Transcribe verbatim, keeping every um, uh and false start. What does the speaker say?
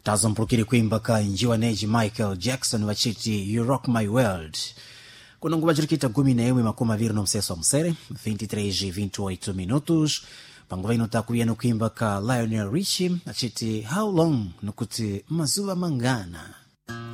tazompulukire kuimba ka njiwaneji Michael Jackson wachiti You Rock My World. Kunongo bajirikita gumi na ewe makuma viri no mseso wa msere vinte e três e vinte e oito minutos. Pangu vaino takuya no kuimba ka Lionel Richie achiti How Long nukuti mazuva mangana.